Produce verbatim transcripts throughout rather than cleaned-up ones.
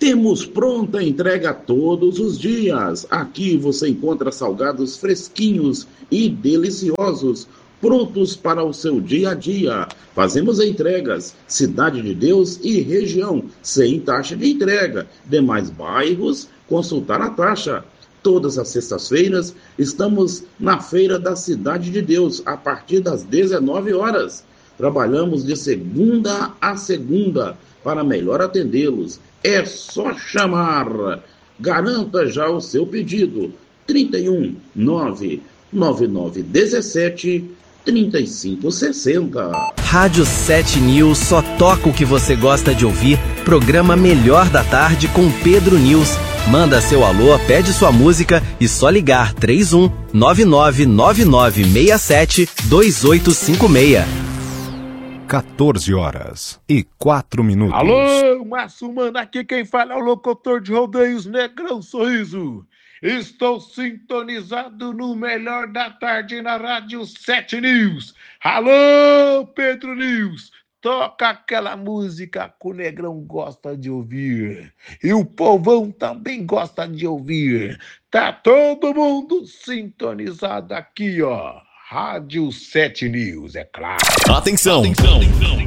Temos pronta entrega todos os dias. Aqui você encontra salgados fresquinhos e deliciosos, prontos para o seu dia a dia. Fazemos entregas, Cidade de Deus e região, sem taxa de entrega. Demais bairros, consultar a taxa. Todas as sextas-feiras estamos na Feira da Cidade de Deus, a partir das dezenove horas. Trabalhamos de segunda a segunda para melhor atendê-los. É só chamar. Garanta já o seu pedido. trinta e um, nove nove nove um sete, trinta e cinco sessenta. Rádio sete News só toca o que você gosta de ouvir. Programa Melhor da Tarde com Pedro News. Manda seu alô, pede sua música e só ligar três um nove nove nove nove seis sete dois oito cinco seis. quatorze horas e quatro minutos. Alô, Márcio Mano, aqui quem fala é o locutor de rodeios Negrão Sorriso. Estou sintonizado no Melhor da Tarde na Rádio sete News. Alô, Pedro News, toca aquela música que o Negrão gosta de ouvir. E o povão também gosta de ouvir. Tá todo mundo sintonizado aqui, ó. Rádio sete News, é claro. Atenção. Atenção.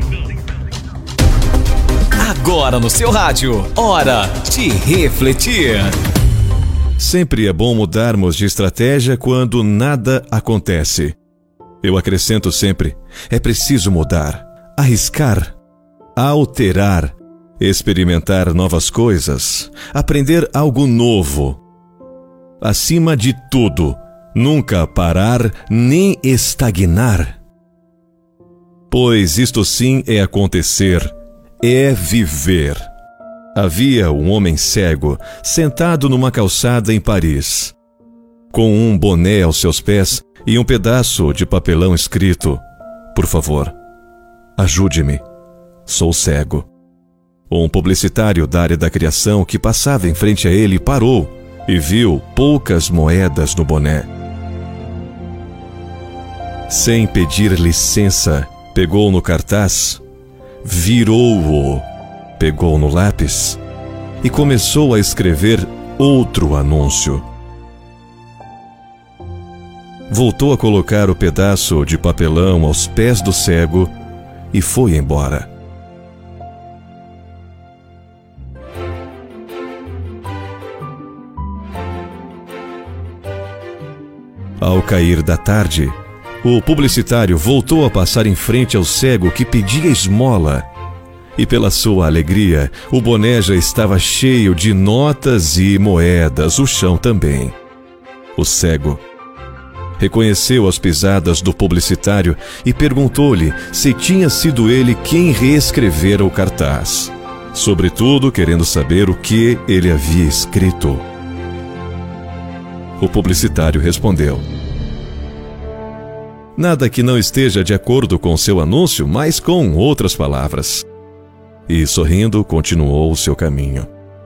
Agora no seu rádio, hora de refletir. Sempre é bom mudarmos de estratégia quando nada acontece. Eu acrescento sempre, é preciso mudar, arriscar, alterar, experimentar novas coisas, aprender algo novo. Acima de tudo, nunca parar nem estagnar. Pois isto sim é acontecer, é viver. Havia um homem cego sentado numa calçada em Paris, com um boné aos seus pés e um pedaço de papelão escrito: "Por favor, ajude-me, sou cego." Um publicitário da área da criação que passava em frente a ele parou e viu poucas moedas no boné. Sem pedir licença, pegou no cartaz, virou-o, pegou no lápis e começou a escrever outro anúncio. Voltou a colocar o pedaço de papelão aos pés do cego e foi embora. Ao cair da tarde, o publicitário voltou a passar em frente ao cego que pedia esmola. E pela sua alegria, o boné já estava cheio de notas e moedas, o chão também. O cego reconheceu as pisadas do publicitário e perguntou-lhe se tinha sido ele quem reescrevera o cartaz, sobretudo querendo saber o que ele havia escrito. O publicitário respondeu: "Nada que não esteja de acordo com seu anúncio, mas com outras palavras." E, sorrindo, continuou o seu caminho.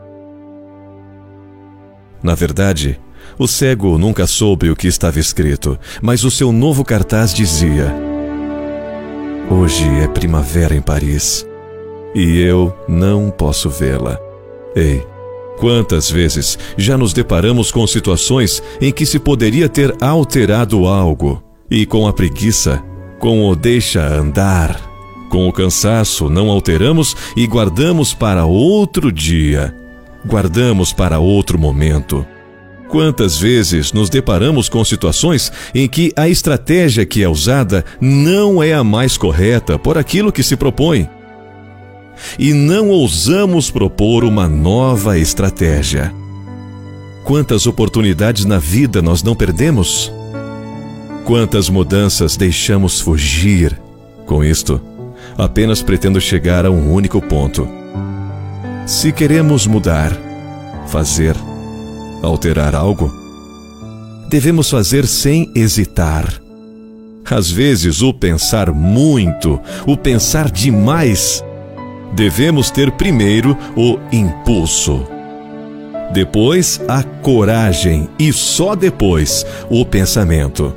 Na verdade, o cego nunca soube o que estava escrito, mas o seu novo cartaz dizia: "Hoje é primavera em Paris, e eu não posso vê-la." Ei, quantas vezes já nos deparamos com situações em que se poderia ter alterado algo, e com a preguiça, com o deixa andar, com o cansaço, não alteramos e guardamos para outro dia, guardamos para outro momento. Quantas vezes nos deparamos com situações em que a estratégia que é usada não é a mais correta por aquilo que se propõe, e não ousamos propor uma nova estratégia. Quantas oportunidades na vida nós não perdemos? Quantas mudanças deixamos fugir? Com isto, apenas pretendo chegar a um único ponto. Se queremos mudar, fazer, alterar algo, devemos fazer sem hesitar. Às vezes, o pensar muito, o pensar demais, devemos ter primeiro o impulso, depois a coragem e só depois o pensamento.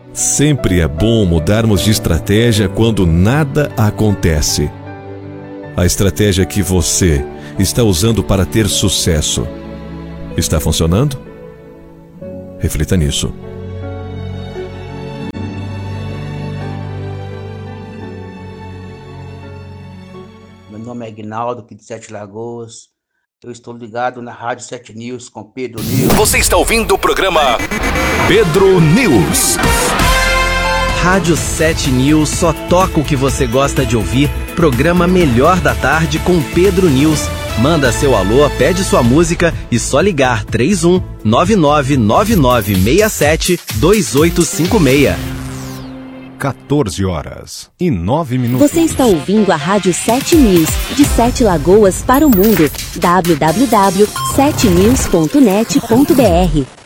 Sempre é bom mudarmos de estratégia quando nada acontece. A estratégia que você está usando para ter sucesso está funcionando? Reflita nisso. Meu nome é Aguinaldo, aqui de Sete Lagoas. Eu estou ligado na Rádio Sete News com Pedro News. Você está ouvindo o programa Pedro News. Rádio Sete News só toca o que você gosta de ouvir. Programa Melhor da Tarde com Pedro News. Manda seu alô, pede sua música e só ligar três um nove nove nove nove seis sete dois oito cinco seis. quatorze horas e nove minutos. Você está ouvindo a Rádio Sete News, de Sete Lagoas para o mundo. w w w ponto sete news ponto net ponto b r